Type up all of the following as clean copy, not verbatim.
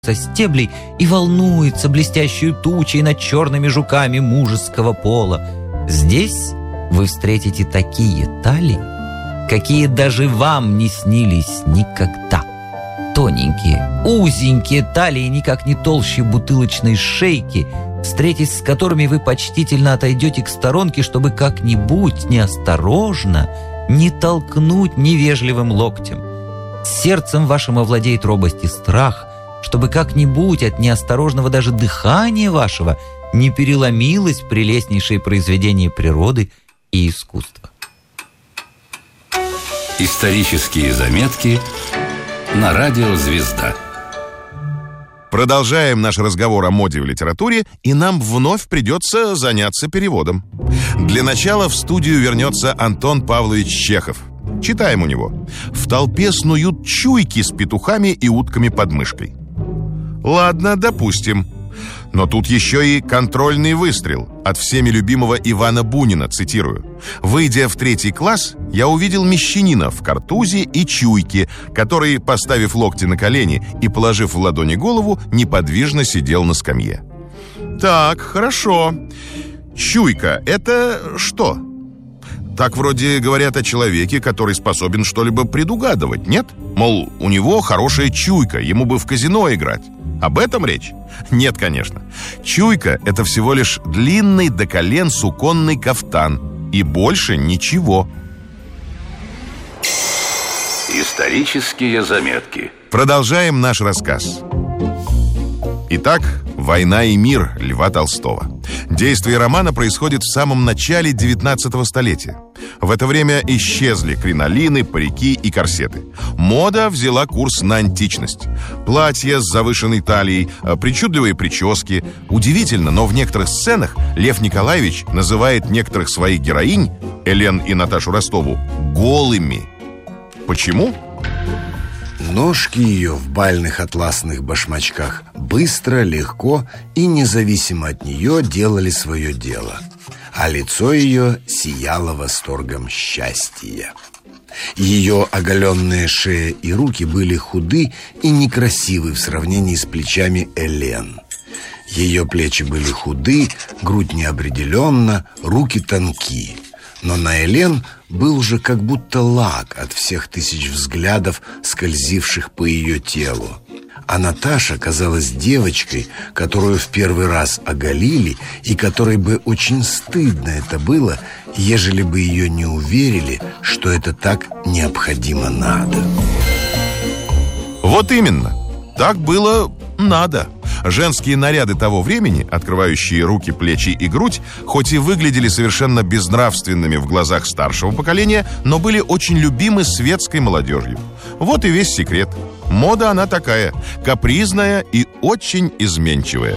со стеблей и волнуется блестящей тучей над черными жуками мужеского пола. Здесь вы встретите такие талии, какие даже вам не снились никогда. Тоненькие, узенькие талии, никак не толще бутылочной шейки, встретясь с которыми вы почтительно отойдете к сторонке, чтобы как-нибудь неосторожно не толкнуть невежливым локтем. Сердцем вашим овладеет робость и страх, чтобы как-нибудь от неосторожного даже дыхания вашего не переломилось прелестнейшее произведение природы и искусства. Исторические заметки на радио «Звезда». Продолжаем наш разговор о моде в литературе, и нам вновь придется заняться переводом. Для начала в студию вернется Антон Павлович Чехов. Читаем у него. «В толпе снуют чуйки с петухами и утками под мышкой». Ладно, допустим. Но тут еще и контрольный выстрел от всеми любимого Ивана Бунина, цитирую. «Выйдя в 3 класс, я увидел мещанина в картузе и чуйке, который, поставив локти на колени и положив в ладони голову, неподвижно сидел на скамье». Так, хорошо. Чуйка — это что? Так вроде говорят о человеке, который способен что-либо предугадывать, нет? Мол, у него хорошая чуйка, ему бы в казино играть. Об этом речь? Нет, конечно. Чуйка — это всего лишь длинный до колен суконный кафтан. И больше ничего. Исторические заметки. Продолжаем наш рассказ. Итак, «Война и мир» Льва Толстого. Действие романа происходит в самом начале 19 столетия. В это время исчезли кринолины, парики и корсеты. Мода взяла курс на античность. Платья с завышенной талией, причудливые прически. Удивительно, но в некоторых сценах Лев Николаевич называет некоторых своих героинь, Элен и Наташу Ростову, голыми. Почему? Ножки ее в бальных атласных башмачках быстро, легко и независимо от нее делали свое дело, а лицо ее сияло восторгом счастья. Ее оголенные шея и руки были худы и некрасивы в сравнении с плечами Элен. Ее плечи были худы, грудь неопределенна, руки тонки. Но на Элен был уже как будто лак от всех тысяч взглядов, скользивших по ее телу. А Наташа казалась девочкой, которую в первый раз оголили, и которой бы очень стыдно это было, ежели бы ее не уверили, что это так необходимо надо. Вот именно. Так было надо. Женские наряды того времени, открывающие руки, плечи и грудь, хоть и выглядели совершенно безнравственными в глазах старшего поколения, но были очень любимы светской молодежью. Вот и весь секрет. Мода она такая, капризная и очень изменчивая.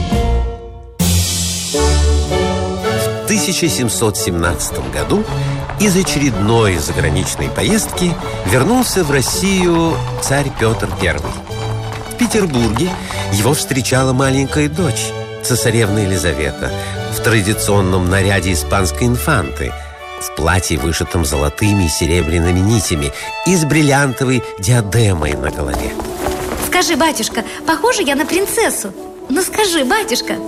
В 1717 году из очередной заграничной поездки вернулся в Россию царь Петр I. В Петербурге его встречала маленькая дочь, цесаревна Елизавета, в традиционном наряде испанской инфанты, в платье, вышитом золотыми и серебряными нитями и с бриллиантовой диадемой на голове. Скажи, батюшка, похожа я на принцессу? Ну скажи, батюшка.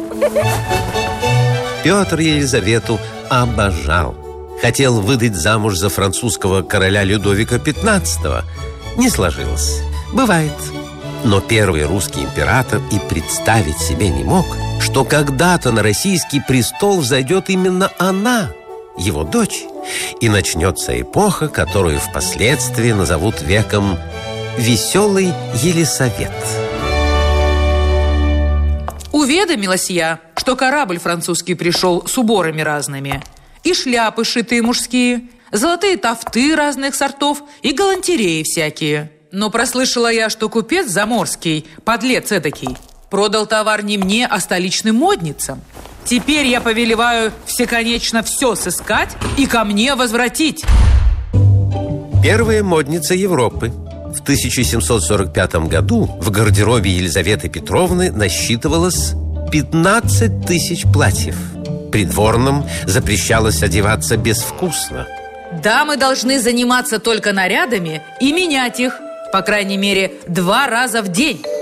Петр Елизавету обожал. Хотел выдать замуж за французского короля Людовика XV. Не сложилось. Бывает. Но первый русский император и представить себе не мог, что когда-то на российский престол взойдет именно она, его дочь, и начнется эпоха, которую впоследствии назовут веком «Веселый Елисавет». Уведомилась я, что корабль французский пришел с уборами разными, и шляпы шитые мужские, золотые тафты разных сортов и галантереи всякие. Но прослышала я, что купец заморский, подлец эдакий, продал товар не мне, а столичным модницам. Теперь я повелеваю всеконечно все сыскать и ко мне возвратить. Первая модница Европы. В 1745 году в гардеробе Елизаветы Петровны насчитывалось 15 тысяч платьев. Придворным запрещалось одеваться безвкусно. Дамы должны заниматься только нарядами и менять их, по крайней мере, 2 раза в день.